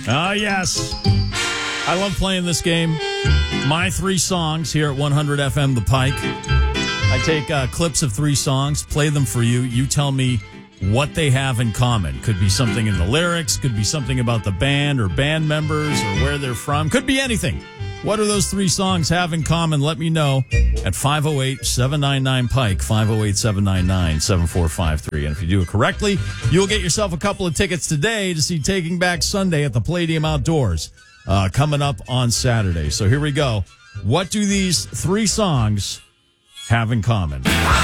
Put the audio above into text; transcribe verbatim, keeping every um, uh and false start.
Ah, yes. I love playing this game. My three songs here at one hundred F M The Pike. I take uh, clips of three songs, play them for you. You tell me what they have in common. Could be something in the lyrics, could be something about the band or band members or where they're from. Could be anything. What do those three songs have in common? Let me know at five oh eight, seven nine nine, Pike, five oh eight, seven nine nine, seven four five three. And if you do it correctly, you'll get yourself a couple of tickets today to see Taking Back Sunday at the Palladium Outdoors uh, coming up on Saturday. So here we go. What do these three songs have in common?